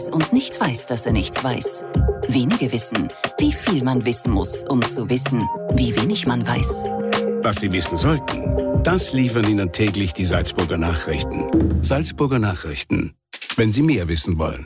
und nicht weiß, dass er nichts weiß. Wenige wissen, wie viel man wissen muss, um zu wissen, wie wenig man weiß. Was Sie wissen sollten, das liefern Ihnen täglich die Salzburger Nachrichten. Salzburger Nachrichten, wenn Sie mehr wissen wollen.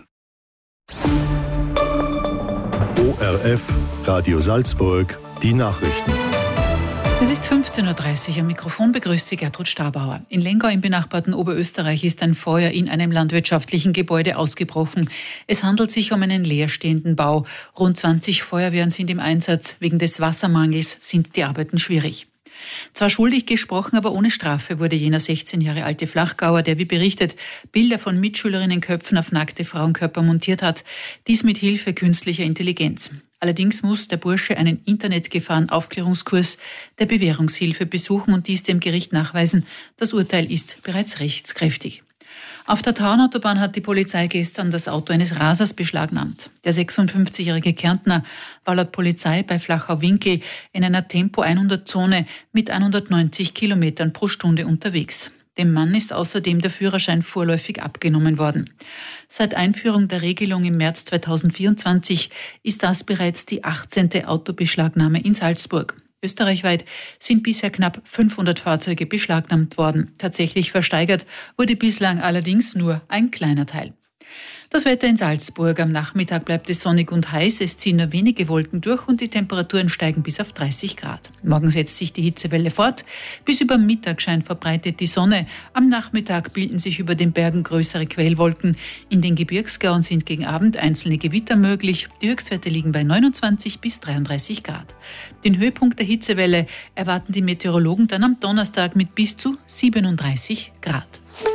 ORF, Radio Salzburg, die Nachrichten. Es ist 15.30 Uhr. Am Mikrofon begrüßt Sie Gertrud Stabauer. In Lengau im benachbarten Oberösterreich ist ein Feuer in einem landwirtschaftlichen Gebäude ausgebrochen. Es handelt sich um einen leerstehenden Bau. Rund 20 Feuerwehren sind im Einsatz. Wegen des Wassermangels sind die Arbeiten schwierig. Zwar schuldig gesprochen, aber ohne Strafe wurde jener 16 Jahre alte Flachgauer, der wie berichtet Bilder von Mitschülerinnenköpfen auf nackte Frauenkörper montiert hat. Dies mit Hilfe künstlicher Intelligenz. Allerdings muss der Bursche einen Internetgefahren-Aufklärungskurs der Bewährungshilfe besuchen und dies dem Gericht nachweisen. Das Urteil ist bereits rechtskräftig. Auf der Tauernautobahn hat die Polizei gestern das Auto eines Rasers beschlagnahmt. Der 56-jährige Kärntner war laut Polizei bei Flachau-Winkel in einer Tempo-100-Zone mit 190 Kilometern pro Stunde unterwegs. Dem Mann ist außerdem der Führerschein vorläufig abgenommen worden. Seit Einführung der Regelung im März 2024 ist das bereits die 18. Autobeschlagnahme in Salzburg. Österreichweit sind bisher knapp 500 Fahrzeuge beschlagnahmt worden. Tatsächlich versteigert wurde bislang allerdings nur ein kleiner Teil. Das Wetter in Salzburg. Am Nachmittag bleibt es sonnig und heiß. Es ziehen nur wenige Wolken durch und die Temperaturen steigen bis auf 30 Grad. Morgen setzt sich die Hitzewelle fort. Bis über Mittag scheint verbreitet die Sonne. Am Nachmittag bilden sich über den Bergen größere Quellwolken. In den Gebirgsgauen sind gegen Abend einzelne Gewitter möglich. Die Höchstwerte liegen bei 29 bis 33 Grad. Den Höhepunkt der Hitzewelle erwarten die Meteorologen dann am Donnerstag mit bis zu 37 Grad.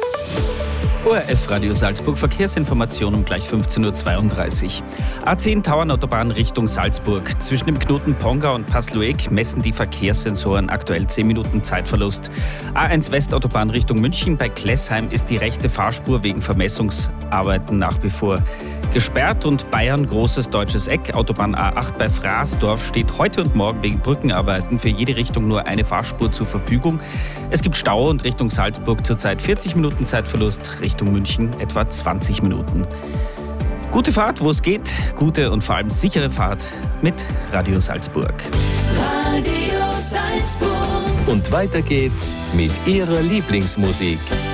ORF Radio Salzburg Verkehrsinformation um gleich 15.32 Uhr. A10 Tauernautobahn Richtung Salzburg. Zwischen dem Knoten Pongau und Passlueck messen die Verkehrssensoren aktuell 10 Minuten Zeitverlust. A1 Westautobahn Richtung München. Bei Klessheim ist die rechte Fahrspur wegen Vermessungsarbeiten nach wie vor gesperrt. Und Bayern großes deutsches Eck. Autobahn A8 bei Fraßdorf steht heute und morgen wegen Brückenarbeiten für jede Richtung nur eine Fahrspur zur Verfügung. Es gibt Stau und Richtung Salzburg zurzeit 40 Minuten Zeitverlust. Richtung München etwa 20 Minuten. Gute Fahrt, wo es geht. Gute und vor allem sichere Fahrt mit Radio Salzburg. Radio Salzburg. Und weiter geht's mit Ihrer Lieblingsmusik.